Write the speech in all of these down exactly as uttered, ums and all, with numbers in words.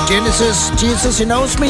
Genesis, Jesus He Knows Me.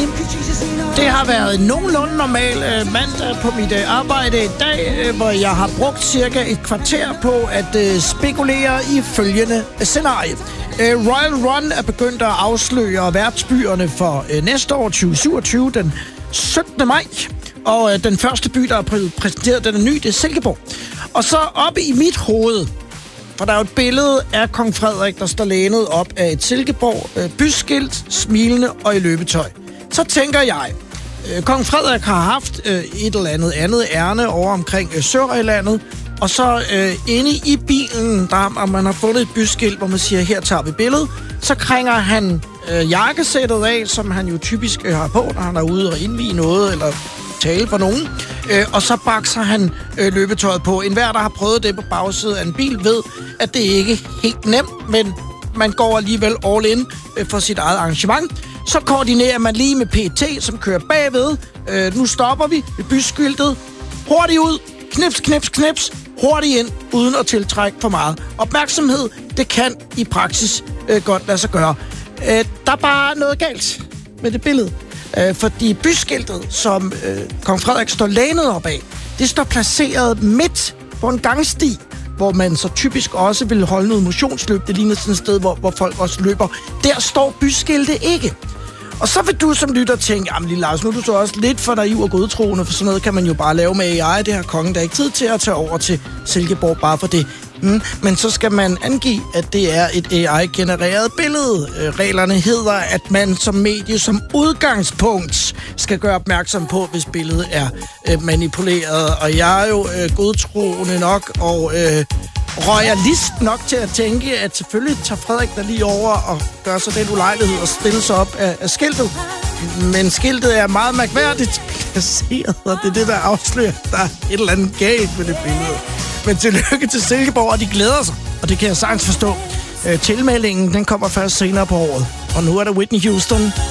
Det har været en nogenlunde normal øh, mandag på mit øh, arbejde i dag, øh, hvor jeg har brugt cirka et kvarter på at øh, spekulere i følgende scenarie. Øh, Royal Run er begyndt at afsløre værtsbyerne for øh, næste år, tyve syvogtyve, den syttende maj. Og øh, den første by, der er præ- præsenteret, den er ny, det er Silkeborg. Og så oppe i mit hoved, for der er jo et billede af kong Frederik, der står lænet op af et Silkeborg øh, byskilt, smilende og i løbetøj. Så tænker jeg, øh, kong Frederik har haft øh, et eller andet andet ærne over omkring øh, Sørøjlandet, og så øh, inde i bilen, der man har fundet et byskilt, hvor man siger, her tager vi billedet, så krænger han øh, jakkesættet af, som han jo typisk øh, har på, når han er ude og indvige noget, eller tale for nogen. Øh, og så bakser han øh, løbetøjet på. En hver, der har prøvet det på bagsiden af en bil, ved, at det ikke er helt nemt, men man går alligevel all in øh, for sit eget arrangement. Så koordinerer man lige med P E T, som kører bagved. Øh, nu stopper vi ved byskiltet. Hurtigt ud. Knips, knips, knips. Hurtigt ind, uden at tiltrække for meget opmærksomhed. Det kan i praksis øh, godt lade sig gøre. Øh, der er bare noget galt med det billede. Øh, fordi byskiltet, som øh, kong Frederik står lænet op af, det står placeret midt på en gangsti, hvor man så typisk også vil holde noget motionsløb. Det ligner sådan et sted, hvor, hvor folk også løber. Der står byskiltet ikke. Og så vil du som lytter tænke, jamen lille Lars, nu er du så også lidt for naiv og godtroende, for sådan noget kan man jo bare lave med A I. Det har kongen der ikke tid til at tage over til Silkeborg bare for det. Mm, men så skal man angive, at det er et A I-genereret billede. Øh, reglerne hedder, at man som medie som udgangspunkt skal gøre opmærksom på, hvis billedet er øh, manipuleret. Og jeg er jo øh, godtroende nok og øh, royalist nok til at tænke, at selvfølgelig tager Frederik der lige over og gør sig den ulejlighed og stille sig op af, af skiltet. Men skiltet er meget mærkværdigt placeret, og det er det, der afslører, at der er et eller andet galt med det billede. Men tillykke til Silkeborg, og de glæder sig, og det kan jeg sagtens forstå. Øh, tilmeldingen, den kommer først senere på året. Og nu er der Whitney Houston.